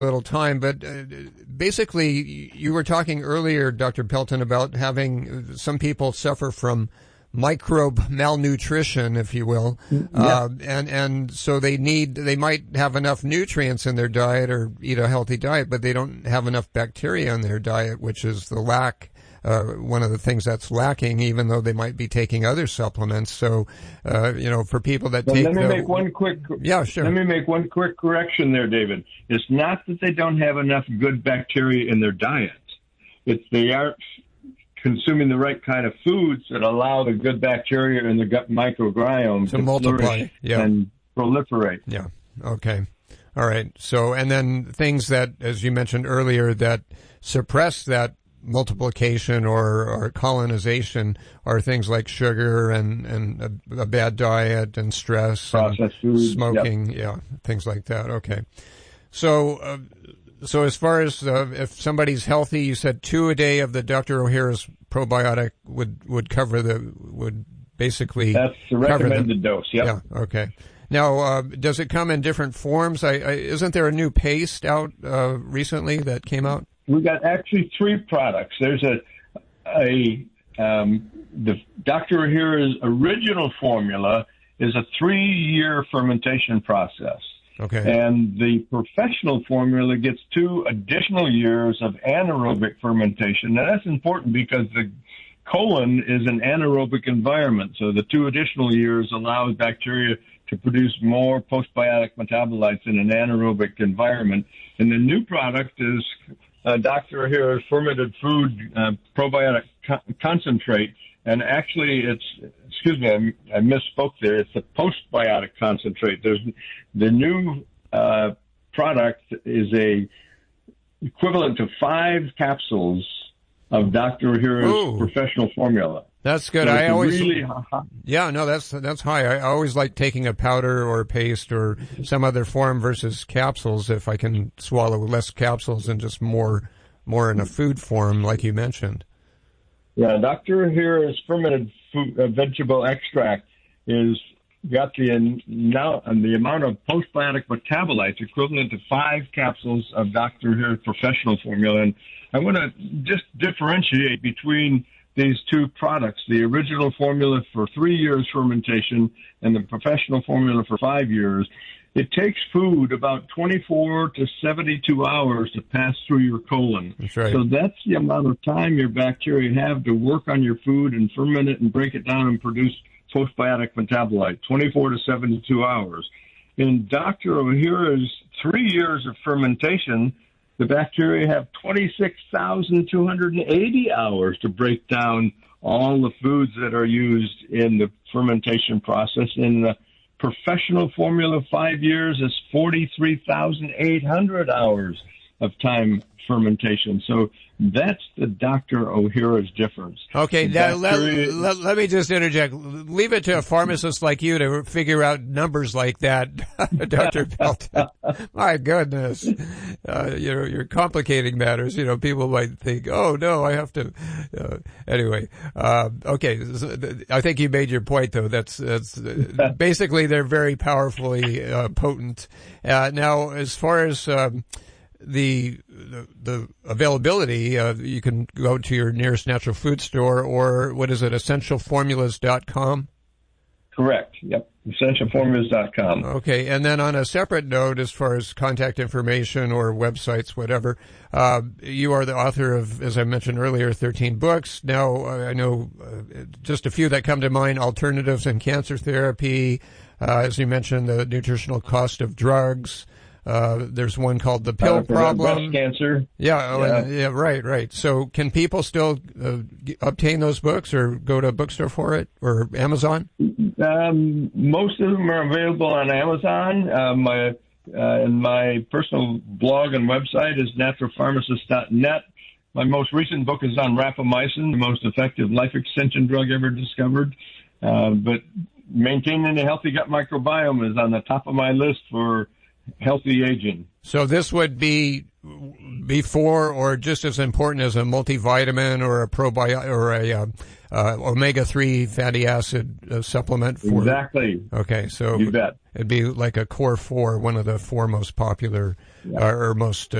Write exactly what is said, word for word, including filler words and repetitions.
little time, but uh, basically you were talking earlier, Doctor Pelton, about having some people suffer from microbe malnutrition, if you will, yeah. uh, and and so they need they might have enough nutrients in their diet or eat a healthy diet, but they don't have enough bacteria in their diet, which is the lack. Uh, one of the things that's lacking, even though they might be taking other supplements. So, uh, you know, for people that but take let me the, make one quick, yeah, sure. Let me make one quick correction there, David. It's not that they don't have enough good bacteria in their diet. It's they aren't consuming the right kind of foods that allow the good bacteria in the gut microbiome to, to multiply yeah. and proliferate. Yeah. Okay. All right. So, and then things that, as you mentioned earlier, that suppress that multiplication or, or colonization are things like sugar and, and a, a bad diet and stress, processed and food, smoking, yep. yeah, things like that. Okay. So, uh, so as far as uh, if somebody's healthy, you said two a day of the Doctor O'Hara's probiotic would, would cover the, would basically That's the recommended the, dose, yep. Yeah, okay. Now, uh, does it come in different forms? I, I, isn't there a new paste out uh, recently that came out? We've got actually three products. There's a, a um, the Doctor O'Hara's original formula is a three-year fermentation process. Okay. And the professional formula gets two additional years of anaerobic fermentation. Now, that's important because the colon is an anaerobic environment. So the two additional years allows bacteria to produce more postbiotic metabolites in an anaerobic environment. And the new product is uh, Doctor O'Hara's fermented food uh, probiotic co- concentrate. And actually, it's, excuse me, I, I misspoke there. It's a postbiotic concentrate. There's the new uh, product is a equivalent to five capsules of Doctor O'Hara's Ooh. professional formula. That's good. So I always, really, yeah, no, that's that's high. I always like taking a powder or a paste or some other form versus capsules if I can swallow less capsules and just more more in a food form, like you mentioned. Yeah, Doctor O'Hara's fermented food, uh, vegetable extract is got the now and the amount of postbiotic metabolites equivalent to five capsules of Doctor O'Hara's professional formula. And I want to just differentiate between these two products, the original formula for three years fermentation and the professional formula for five years. It takes food about twenty-four to seventy-two hours to pass through your colon. That's right. So that's the amount of time your bacteria have to work on your food and ferment it and break it down and produce postbiotic metabolite, twenty-four to seventy-two hours. In Doctor O'Hara's three years of fermentation, the bacteria have twenty-six thousand two hundred eighty hours to break down all the foods that are used in the fermentation process. In the professional formula, five years is forty-three thousand eight hundred hours of time fermentation. So that's the Doctor O'Hara's difference. Okay, now, bacteria... let, let, let me just interject. Leave it to a pharmacist like you to figure out numbers like that, Doctor Pelton. My goodness. Uh, you're, you're complicating matters. You know, people might think, oh, no, I have to. Uh, anyway, uh, okay. I think you made your point, though. That's, that's basically they're very powerfully uh, potent. Uh, now, as far as um, The, the the availability, uh, you can go to your nearest natural food store, or what is it, essential formulas dot com? Correct. Yep. essential formulas dot com. Okay. And then on a separate note, as far as contact information or websites, whatever, uh, you are the author of, as I mentioned earlier, thirteen books. Now, uh, I know uh, just a few that come to mind: Alternatives in Cancer Therapy, uh, as you mentioned, The Nutritional Cost of Drugs. Uh, there's one called The Pill uh, Problem. Breast cancer. Yeah, oh, yeah. And, yeah, right, right. So can people still uh, g- obtain those books or go to a bookstore for it or Amazon? Um, most of them are available on Amazon. Uh, my, uh, and my personal blog and website is natural pharmacist dot net. My most recent book is on rapamycin, the most effective life extension drug ever discovered. Uh, but maintaining a healthy gut microbiome is on the top of my list for healthy aging. So this would be before or just as important as a multivitamin or a probiotic or a, uh, uh, omega three fatty acid uh, supplement. For, exactly. Okay, so you bet. It'd be like a core four, one of the four most popular yeah. uh, or most uh,